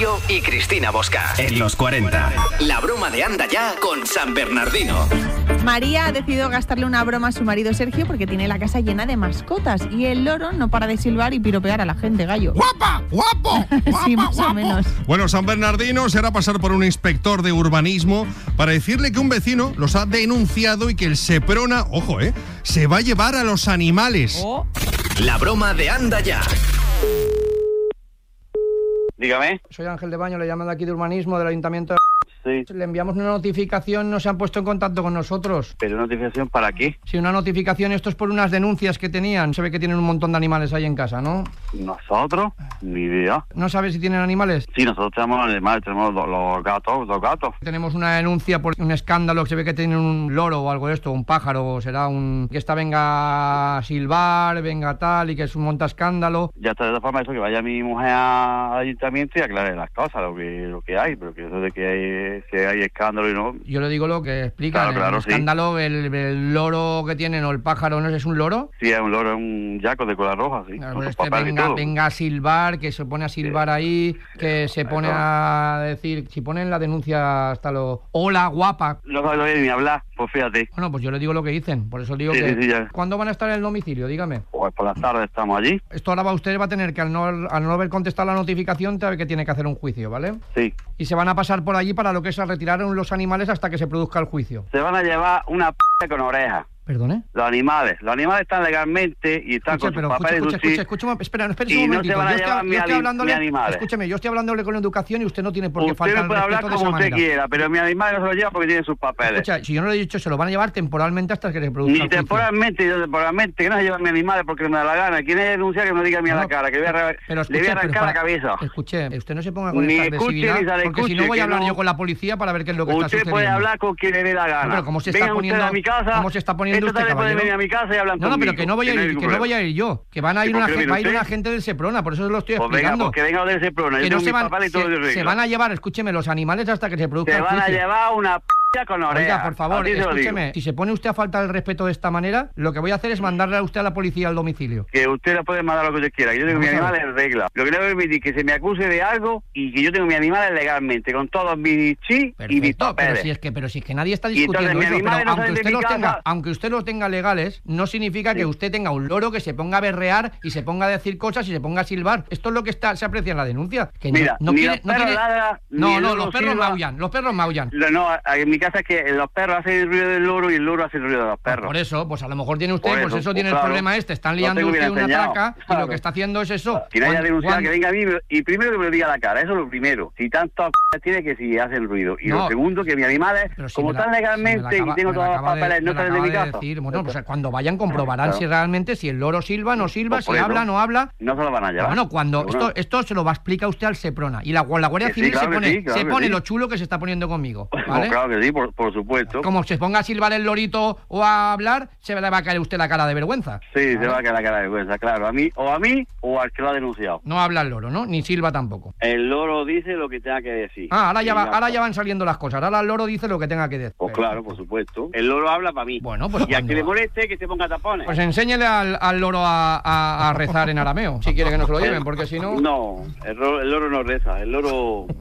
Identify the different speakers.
Speaker 1: Mario y Cristina Bosca. En los 40. La broma de Anda Ya con San Bernardino.
Speaker 2: María ha decidido gastarle una broma a su marido Sergio porque tiene la casa llena de mascotas y el loro no para de silbar y piropear a la gente, Gallo.
Speaker 3: ¡Guapa! ¡Guapo!
Speaker 2: Sí, más o menos.
Speaker 3: Bueno, San Bernardino se hará pasar por un inspector de urbanismo para decirle que un vecino los ha denunciado y que el Seprona, ojo, se va a llevar a los animales.
Speaker 2: Oh.
Speaker 1: La broma de Anda Ya.
Speaker 4: Dígame.
Speaker 5: Soy Ángel de Baño, le llaman de aquí de urbanismo del ayuntamiento de...
Speaker 4: Sí.
Speaker 5: Le enviamos una notificación, no se han puesto en contacto con nosotros.
Speaker 4: ¿Pero notificación para qué?
Speaker 5: Sí, una notificación, esto es por unas denuncias que tenían. Se ve que tienen un montón de animales ahí en casa, ¿no?
Speaker 4: ¿Nosotros? Ni idea.
Speaker 5: ¿No sabes si tienen animales?
Speaker 4: Sí, nosotros tenemos animales, tenemos los gatos.
Speaker 5: Tenemos una denuncia por un escándalo que se ve que tienen un loro o algo de esto, un pájaro, será un... que esta venga a silbar, venga tal, y que es un monta escándalo.
Speaker 4: Ya está, de esta forma eso, que vaya mi mujer al ayuntamiento y aclare las cosas, lo que hay, pero que eso de que hay escándalo y no...
Speaker 5: Yo le digo lo que explican,
Speaker 4: claro,
Speaker 5: el escándalo,
Speaker 4: sí.
Speaker 5: el loro que tienen o el pájaro, ¿no es un loro?
Speaker 4: Sí, es un loro, es un yaco de cola roja, sí.
Speaker 5: Claro, pues venga a silbar, que se pone a silbar ahí, que se pone a decir, si ponen la denuncia hasta lo... Hola, guapa.
Speaker 4: No sabe ni hablar, pues fíjate.
Speaker 5: Bueno, pues yo le digo lo que dicen, por eso digo
Speaker 4: sí,
Speaker 5: que...
Speaker 4: Sí, ya.
Speaker 5: ¿Cuándo van a estar en el domicilio? Dígame.
Speaker 4: Pues por las tardes estamos allí.
Speaker 5: Esto ahora usted va a tener que, al no haber contestado la notificación, sabe que tiene que hacer un juicio, ¿vale?
Speaker 4: Sí.
Speaker 5: Y se van a pasar por allí para lo que es a retirar los animales hasta que se produzca el juicio.
Speaker 4: Se van a llevar una p*** con oreja.
Speaker 5: ¿Perdone?
Speaker 4: Los animales están legalmente y están con sus papeles.
Speaker 5: Escúchame, espera un
Speaker 4: y
Speaker 5: momentito.
Speaker 4: no se van a llevar mi animales.
Speaker 5: Escúcheme, yo estoy hablándole con educación y usted no tiene por qué faltar
Speaker 4: usted me puede hablar como usted quiera, pero mi animal no se lo lleva porque tiene sus papeles.
Speaker 5: Escucha, si yo no le he dicho, se lo van a llevar temporalmente hasta que se produzca
Speaker 4: Ni
Speaker 5: el juicio.
Speaker 4: temporalmente, que no se llevan mis animales porque no me da la gana. ¿Quién es denunciar que me diga a mí a la cara? Que le voy a arrancar la cabeza.
Speaker 5: Escuche, usted no se ponga con esta agresividad, porque si no voy a hablar yo con la policía para ver qué es lo que está sucediendo.
Speaker 4: Usted puede hablar con quien le dé la gana.
Speaker 5: Pero ¿cómo se está poniendo usted, caballero?
Speaker 4: A mi casa y hablan conmigo.
Speaker 5: No, pero que no voy a ir yo, que van a ir una gente del Seprona, por eso lo estoy explicando.
Speaker 4: Pues venga, que venga del Seprona, yo tengo mis papeles y todo de regla.
Speaker 5: Se van a llevar, escúcheme, los animales hasta que se produzca el juicio.
Speaker 4: Se van a llevar una con oreja.
Speaker 5: Oiga, por favor, escúcheme, si se pone usted a faltar el respeto de esta manera, lo que voy a hacer es mandarle a usted a la policía al domicilio.
Speaker 4: Que usted le puede mandar lo que usted quiera, que yo tengo mi animal en regla. Lo que no voy a permitir que se me acuse de algo y que yo tengo mi animal legalmente, con todos mis chis y mis papeles.
Speaker 5: Pero si es que nadie está discutiendo eso, pero aunque usted los tenga legales, no significa que usted tenga un loro que se ponga a berrear y se ponga a decir cosas y se ponga a silbar. Esto es lo que se aprecia en la denuncia. Que
Speaker 4: mira, los
Speaker 5: perros maullan.
Speaker 4: No, en mi casa es que los perros hacen el ruido del loro y el loro hace el ruido de los perros.
Speaker 5: Por eso, pues a lo mejor tiene usted, pues eso tiene el problema están liando usted una traca y lo que está haciendo es eso.
Speaker 4: Quien haya denunciado que venga a mí y primero que me lo diga a la cara, eso es lo primero. Si tanto tiene que si hacen ruido. Y lo segundo, que mis animales, como están legalmente y tengo todos los papeles, no salen de mi casa.
Speaker 5: Bueno, pues cuando vayan comprobarán si realmente, si el loro silba, no silba, si habla, no habla.
Speaker 4: No se lo van a llevar.
Speaker 5: Bueno, cuando esto se lo va a explicar usted al Seprona. Y la Guardia Civil se pone lo chulo que se está poniendo conmigo. ¿Vale?
Speaker 4: Claro que sí, por supuesto.
Speaker 5: Como se ponga a silbar el lorito o a hablar, se le va a caer usted la cara de vergüenza.
Speaker 4: Sí, se va a caer la cara de vergüenza, claro. A mí o al que lo ha denunciado.
Speaker 5: No habla el loro, ¿no? Ni silba tampoco.
Speaker 4: El loro dice lo que tenga que decir.
Speaker 5: Ahora ya van saliendo las cosas. Ahora el loro dice lo que tenga que decir.
Speaker 4: Pues claro, por supuesto. El loro habla para mí.
Speaker 5: Bueno, pues
Speaker 4: y al que le moleste, que se ponga tapones.
Speaker 5: Pues enséñele al loro a rezar en arameo, si quiere que no se lo lleven, porque si no...
Speaker 4: No, el loro no reza, el loro...